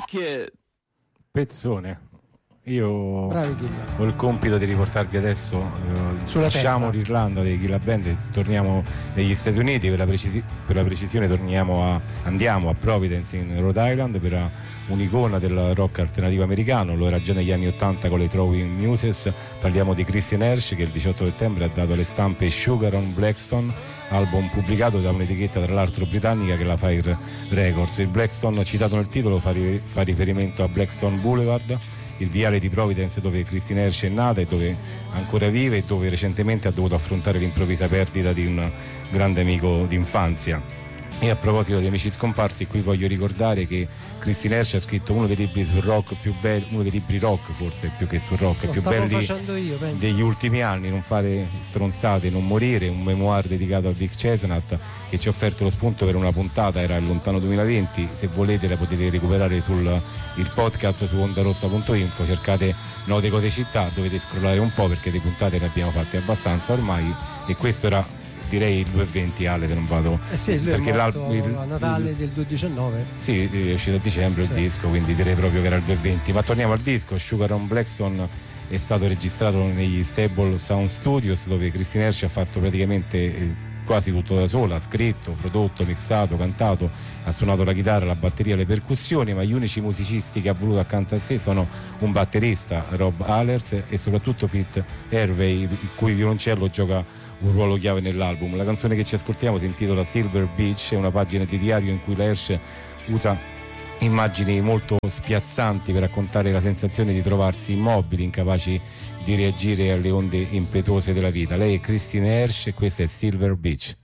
Kid. Pezzone. Io Bravi, ho il compito di riportarvi adesso, lasciamo l'Irlanda dei Killa Band e torniamo negli Stati Uniti. Per la precisione andiamo a Providence in Rhode Island per un'icona del rock alternativo americano. Lo era già negli anni 80 con le Throwing Muses. Parliamo di Christine Hersh, che il 18 settembre ha dato alle stampe Sugar on Blackstone, album pubblicato da un'etichetta tra l'altro britannica che è la Fire Records. Il Blackstone citato nel titolo fa riferimento a Blackstone Boulevard, il viale di Providence dove Christine Hersh è nata e dove ancora vive e dove recentemente ha dovuto affrontare l'improvvisa perdita di un grande amico d'infanzia. E a proposito di amici scomparsi, qui voglio ricordare che Christine Hersh ha scritto uno dei libri sul rock più belli, uno dei libri rock forse più che sul rock più belli degli ultimi anni. Non fare stronzate, non morire, un memoir dedicato a Vic Chesnut che ci ha offerto lo spunto per una puntata, era il lontano 2020. Se volete la potete recuperare il podcast su ondarossa.info, cercate Note Cose Città, dovete scrollare un po' perché le puntate ne abbiamo fatte abbastanza ormai, e questo era direi il 220, Ale, se non vado. Sì, lui perché è morto a Natale del 2019. Sì, è uscito a dicembre il disco, quindi direi proprio che era il 220. Ma torniamo al disco. Sugar on Blackstone è stato registrato negli Stable Sound Studios, dove Christine Hersh ha fatto praticamente quasi tutto da sola, ha scritto, prodotto, mixato, cantato, ha suonato la chitarra, la batteria, le percussioni, ma gli unici musicisti che ha voluto accanto a sé sono un batterista, Rob Allers, e soprattutto Pete Hervey, il cui violoncello gioca un ruolo chiave nell'album. La canzone che ci ascoltiamo si intitola Silver Beach, è una pagina di diario in cui la Hersh usa immagini molto spiazzanti per raccontare la sensazione di trovarsi immobili, incapaci di reagire alle onde impetuose della vita. Lei è Christine Hersh e questa è Silver Beach.